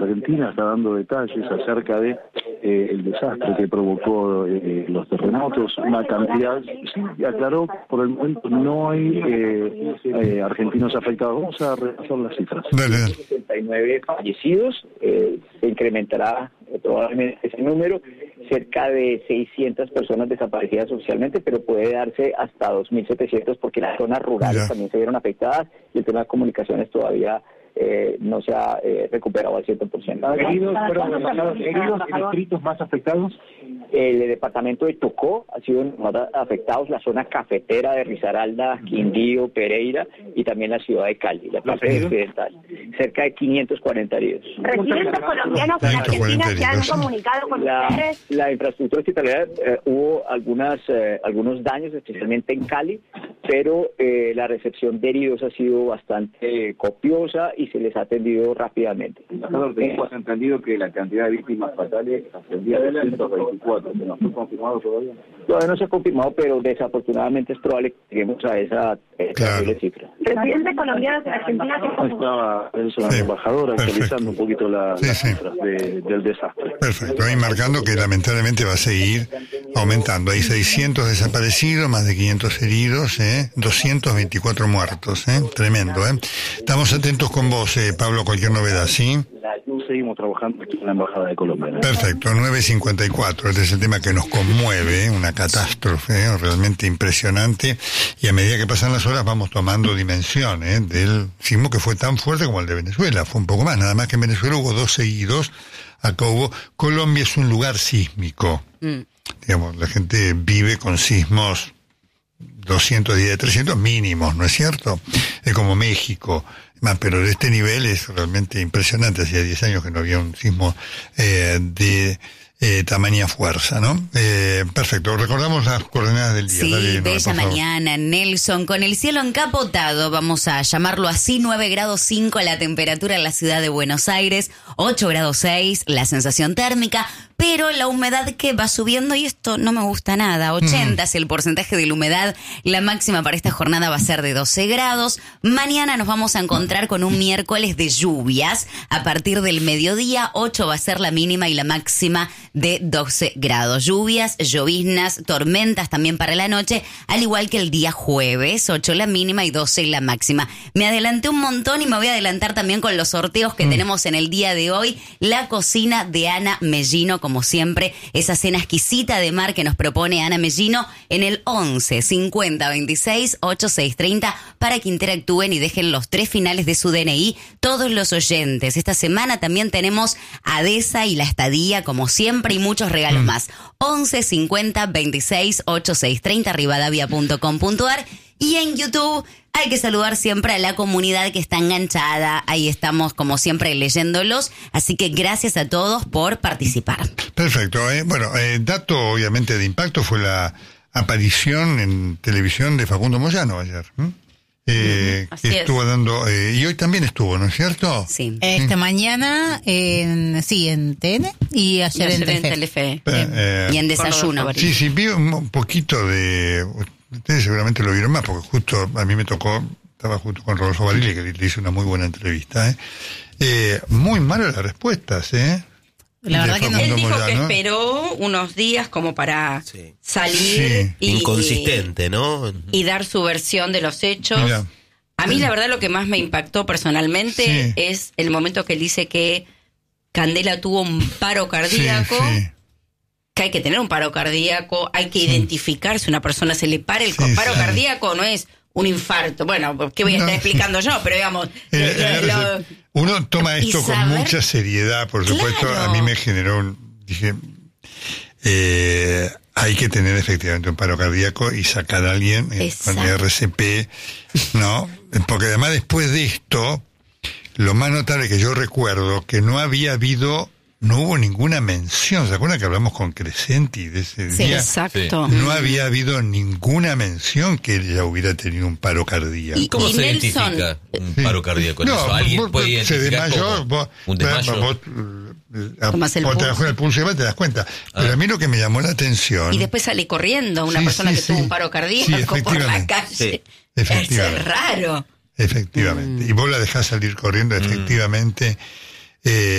Argentina está dando detalles acerca de el desastre que provocó los terremotos, una cantidad, sí, aclaró, por el momento no hay argentinos afectados. Vamos a repasar las cifras. 69 fallecidos, se incrementará probablemente ese número, cerca de 600 personas desaparecidas socialmente, pero puede darse hasta 2.700 porque las zonas rurales también se vieron afectadas y el tema de comunicaciones todavía no se ha recuperado al 100%. ¿Heridos y distritos más afectados? El departamento de Chocó ha sido más afectados, la zona cafetera de Risaralda, Quindío, Pereira y también la ciudad de Cali, la parte occidental. Cerca de 540 heridos. ¿Residentes colombianos en Argentina se han comunicado con ustedes? La infraestructura hospitalaria, hubo algunos daños, especialmente en Cali, pero la recepción de heridos ha sido bastante copiosa y se les ha atendido rápidamente. Hemos entendido que la cantidad de víctimas fatales ascendía a 224. ¿No fue confirmado todavía? Todavía no se ha confirmado, pero desafortunadamente es probable que lleguemos a esa cifra. ¿Residentes colombianos en Argentina? Estaba la embajadora actualizando un poquito las cifras del desastre. Perfecto, ahí marcando que lamentablemente va a seguir aumentando. Hay 600 desaparecidos, más de 500 heridos, 224 muertos, tremendo. Estamos atentos con vos, Pablo, cualquier novedad, ¿sí? Seguimos trabajando aquí en la Embajada de Colombia. Perfecto, 9:54, este es el tema que nos conmueve, una catástrofe realmente impresionante, y a medida que pasan las horas vamos tomando dimensión del sismo que fue tan fuerte como el de Venezuela, fue un poco más, nada más que en Venezuela hubo 2 seguidos, acá hubo. Colombia es un lugar sísmico, digamos, la gente vive con sismos 210, 300 mínimos, ¿no es cierto? Es como México. Pero de este nivel es realmente impresionante. Hacía 10 años que no había un sismo de tamaña fuerza, ¿no? Perfecto. Recordamos las coordenadas del día. Sí, Dale, bella mañana, Nelson, con el cielo encapotado, vamos a llamarlo así, 9 grados 5 la temperatura en la ciudad de Buenos Aires, 8 grados 6 la sensación térmica, pero la humedad que va subiendo, y esto no me gusta nada, 80 es el porcentaje de la humedad, la máxima para esta jornada va a ser de 12 grados, mañana nos vamos a encontrar con un miércoles de lluvias, a partir del mediodía, 8 va a ser la mínima y la máxima de 12 grados, lluvias, lloviznas, tormentas también para la noche, al igual que el día jueves, 8 la mínima y 12 la máxima. Me adelanté un montón y me voy a adelantar también con los sorteos que tenemos en el día de hoy, la cocina de Ana Mellino, como siempre, esa cena exquisita de mar que nos propone Ana Mellino en el 11 50 26 8630 para que interactúen y dejen los 3 finales de su DNI todos los oyentes. Esta semana también tenemos Adesa y la estadía, como siempre, y muchos regalos más. 11 50 26 8630 rivadavia.com.ar, y en YouTube hay que saludar siempre a la comunidad que está enganchada. Ahí estamos, como siempre, leyéndolos. Así que gracias a todos por participar. Perfecto. Dato obviamente de impacto fue la aparición en televisión de Facundo Moyano ayer. Estuvo dando, y hoy también estuvo, ¿no es cierto? Sí. Esta mañana en TN y ayer en Telefe. Y en Desayuno. Sí, vi un poquito de... Ustedes seguramente lo vieron más, porque justo a mí me tocó, estaba justo con Rodolfo Barili, que le hizo una muy buena entrevista. Muy malas las respuestas, La verdad que no. Él dijo que esperó unos días como para salir y inconsistente, ¿no? Y dar su versión de los hechos. Mira. A mí la verdad lo que más me impactó personalmente es el momento que él dice que Candela tuvo un paro cardíaco. Que hay que tener un paro cardíaco, hay que identificar si una persona se le para el paro cardíaco, no es un infarto. Bueno, ¿qué voy a estar explicando yo? Pero digamos... uno toma esto con mucha seriedad, por supuesto. Claro. A mí me generó dije, hay que tener efectivamente un paro cardíaco y sacar a alguien con RCP, ¿no? Porque además después de esto, lo más notable que yo recuerdo, que no hubo ninguna mención. ¿Se acuerdan que hablamos con Crescenti de ese día? Exacto. No había habido ninguna mención que ella hubiera tenido un paro cardíaco. ¿Y cómo se identifica un paro cardíaco? ¿Eso? ¿Alguien puede identificar un desmayo? Tomas el te das con el pulso y te das cuenta. Pero a mí lo que me llamó la atención... Y después sale corriendo una persona que tuvo un paro cardíaco por la calle. Es raro. Efectivamente. Y vos la dejás salir corriendo, efectivamente...